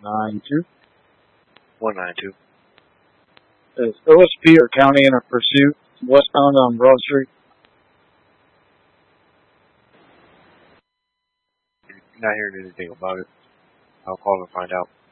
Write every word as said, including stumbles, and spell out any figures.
nine two. one nine two. Is O S P or county in a pursuit westbound on Broad Street? Not hearing anything about it. I'll call and find out.